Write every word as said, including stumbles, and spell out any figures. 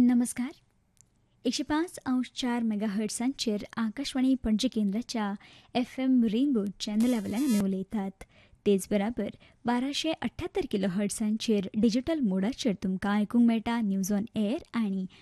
नमस्कार. एकशे पाच अंश चार मेगा हर्ट्सांचेर आकाशवाणी पणजी केंद्राच्या एफ एम रेनबो चॅनला वयल्यान आमी उलयतात. तेच बराबर बाराशे अठ्ठ्यात्तर किलो हर्ट्सांचेर डिजिटल मोडाचेर तुमकां आयकूंक मेळटा न्यूज ऑन एअर आनी